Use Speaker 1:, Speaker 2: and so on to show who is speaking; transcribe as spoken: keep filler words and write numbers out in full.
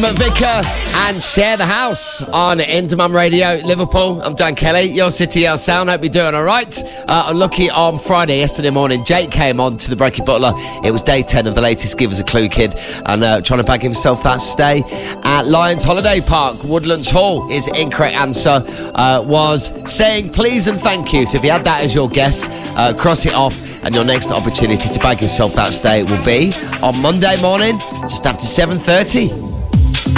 Speaker 1: Vicar and Share the House on Indemum Radio, Liverpool. I'm Dan Kelly, your City L Sound. Hope you're doing all right. Uh, unlucky on Friday, yesterday morning, Jake came on to the Breaky Butler. It was day ten of the latest Give Us a Clue Kid, and uh, trying to bag himself that stay at Lions Holiday Park. Woodlands Hall, his incorrect answer uh, was saying please and thank you. So if you had that as your guess, uh, cross it off, and your next opportunity to bag yourself that stay will be on Monday morning, just after seven thirty.